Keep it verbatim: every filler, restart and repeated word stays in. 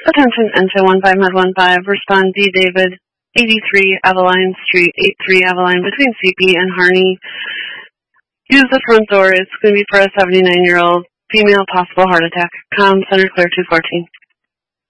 Attention, N J one five Med one five, respond D. David, eighty-three Aveline Street, eighty-three Aveline, between C P and Harney. Use the front door. It's going to be for a seventy-nine-year-old female, possible heart attack. Com Center Clear two fourteen.